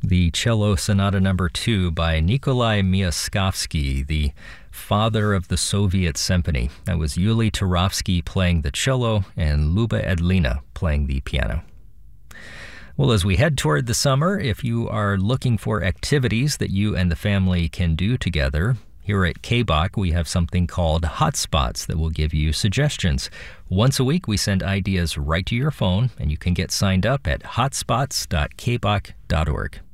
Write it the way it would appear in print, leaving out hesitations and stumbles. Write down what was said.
The Cello Sonata Number 2 by Nikolai Myaskovsky, the father of the Soviet symphony. That was Yuli Turovsky playing the cello and Luba Edlina playing the piano. Well, as we head toward the summer, if you are looking for activities that you and the family can do together, here at KBOC, we have something called Hotspots that will give you suggestions. Once a week, we send ideas right to your phone, and you can get signed up at hotspots.kboc.org.